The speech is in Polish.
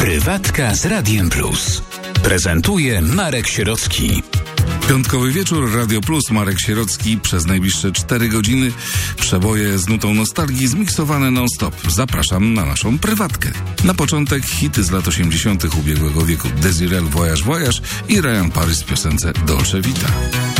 Prywatka z Radiem Plus. Prezentuje Marek Sierocki. Piątkowy wieczór, Radio Plus, Marek Sierocki. Przez najbliższe 4 godziny przeboje z nutą nostalgii zmiksowane non-stop. Zapraszam na naszą prywatkę. Na początek hity z lat 80. ubiegłego wieku. Desiree Voyage Voyage i Ryan Paris w piosence Dolce Vita.